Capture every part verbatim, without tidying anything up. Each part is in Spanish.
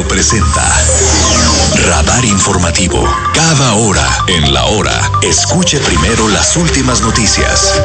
Radio presenta Radar Informativo. Cada hora en la hora, escuche primero las últimas noticias.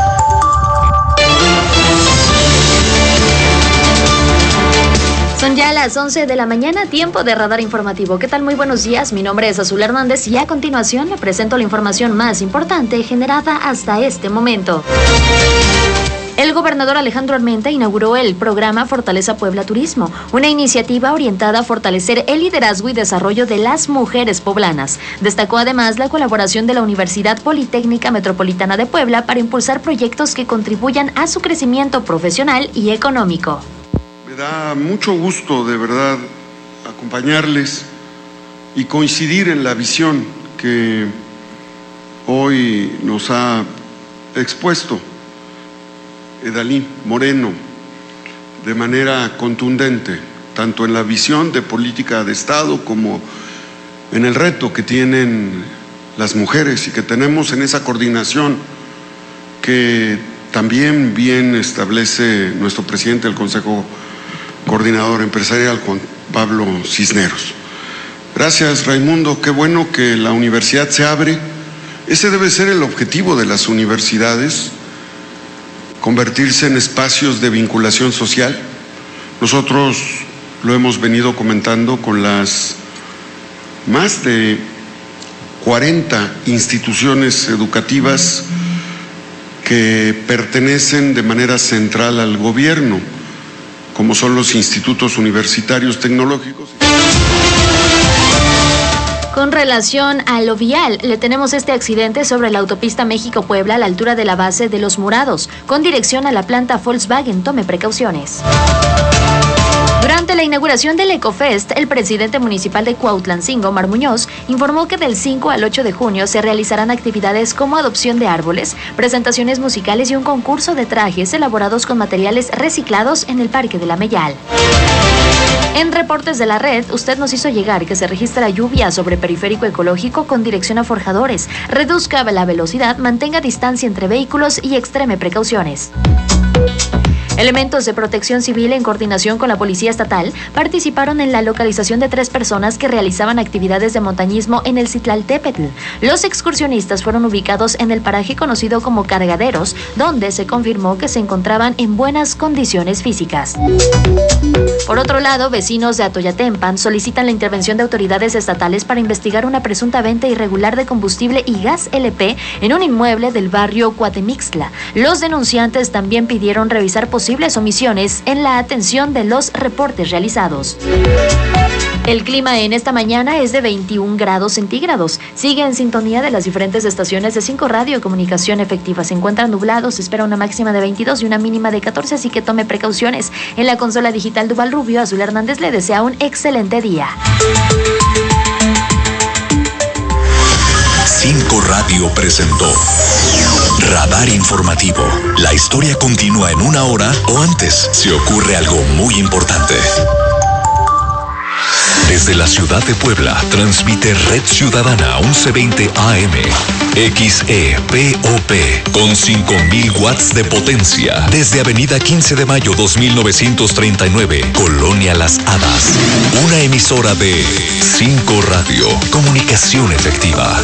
Son ya las once de la mañana, tiempo de Radar Informativo. ¿Qué tal? Muy buenos días, mi nombre es Azul Hernández y a continuación le presento la información más importante generada hasta este momento. El gobernador Alejandro Armenta inauguró el programa Fortaleza Puebla Turismo, una iniciativa orientada a fortalecer el liderazgo y desarrollo de las mujeres poblanas. Destacó además la colaboración de la Universidad Politécnica Metropolitana de Puebla para impulsar proyectos que contribuyan a su crecimiento profesional y económico. Me da mucho gusto, de verdad, acompañarles y coincidir en la visión que hoy nos ha expuesto Edalí Moreno de manera contundente, tanto en la visión de política de Estado como en el reto que tienen las mujeres y que tenemos en esa coordinación que también bien establece nuestro presidente del Consejo Coordinador Empresarial, Juan Pablo Cisneros. Gracias, Raimundo. Qué bueno que la universidad se abre. Ese debe ser el objetivo de las universidades, convertirse en espacios de vinculación social. Nosotros lo hemos venido comentando con las más de cuarenta instituciones educativas que pertenecen de manera central al gobierno, como son los institutos universitarios tecnológicos. Con relación a lo vial, le tenemos este accidente sobre la autopista México-Puebla a la altura de la base de Los Morados, con dirección a la planta Volkswagen. Tome precauciones. Durante la inauguración del Ecofest, el presidente municipal de Cuautlancingo, Omar Muñoz, informó que del cinco al ocho de junio se realizarán actividades como adopción de árboles, presentaciones musicales y un concurso de trajes elaborados con materiales reciclados en el Parque de la Meyal. En reportes de la red, usted nos hizo llegar que se registra lluvia sobre periférico ecológico con dirección a Forjadores. Reduzca la velocidad, mantenga distancia entre vehículos y extreme precauciones. Elementos de protección civil en coordinación con la Policía Estatal participaron en la localización de tres personas que realizaban actividades de montañismo en el Citlaltépetl. Los excursionistas fueron ubicados en el paraje conocido como Cargaderos, donde se confirmó que se encontraban en buenas condiciones físicas. Por otro lado, vecinos de Atoyatempan solicitan la intervención de autoridades estatales para investigar una presunta venta irregular de combustible y gas L P en un inmueble del barrio Cuatemixtla. Los denunciantes también pidieron revisar posibles posibles omisiones en la atención de los reportes realizados. El clima en esta mañana es de veintiún grados centígrados. Sigue en sintonía de las diferentes estaciones de cinco Radio Comunicación Efectiva. Se encuentran nublados, se espera una máxima de veintidós y una mínima de catorce, así que tome precauciones. En la consola digital Duval Rubio, Azul Hernández le desea un excelente día. cinco Radio presentó Radar Informativo. La historia continúa en una hora o antes si ocurre algo muy importante. Desde la ciudad de Puebla, transmite Red Ciudadana once veinte A M, X E P O P, con cinco mil watts de potencia. Desde Avenida quince de mayo dos mil novecientos treinta y nueve, Colonia Las Hadas. Una emisora de cinco Radio, comunicación efectiva.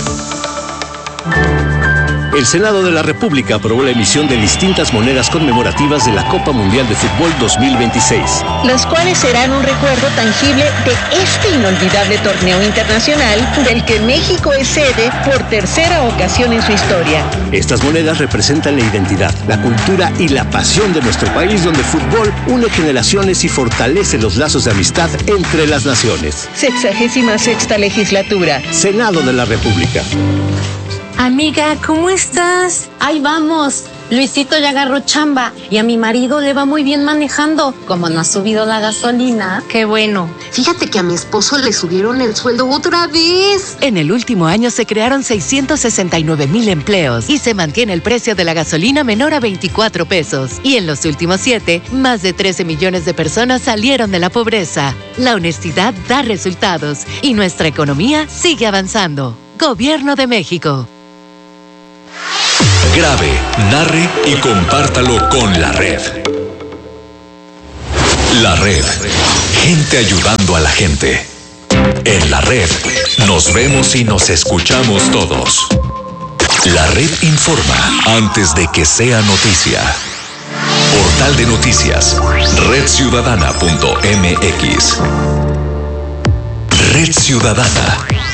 El Senado de la República aprobó la emisión de distintas monedas conmemorativas de la Copa Mundial de Fútbol dos mil veintiséis. Las cuales serán un recuerdo tangible de este inolvidable torneo internacional del que México es sede por tercera ocasión en su historia. Estas monedas representan la identidad, la cultura y la pasión de nuestro país, donde el fútbol une generaciones y fortalece los lazos de amistad entre las naciones. Sexagésima sexta legislatura. Senado de la República. Amiga, ¿cómo estás? Ahí vamos. Luisito ya agarró chamba y a mi marido le va muy bien manejando. Como no ha subido la gasolina, qué bueno. Fíjate que a mi esposo le subieron el sueldo otra vez. En el último año se crearon seiscientos sesenta y nueve mil empleos y se mantiene el precio de la gasolina menor a veinticuatro pesos. Y en los últimos siete, más de trece millones de personas salieron de la pobreza. La honestidad da resultados y nuestra economía sigue avanzando. Gobierno de México. Grabe, narre y compártalo con la red. La red. Gente gente ayudando a la gente. En la red, nos vemos y nos escuchamos todos. La red informa antes de que sea noticia. Portal de noticias, red ciudadana punto m x. Red Ciudadana.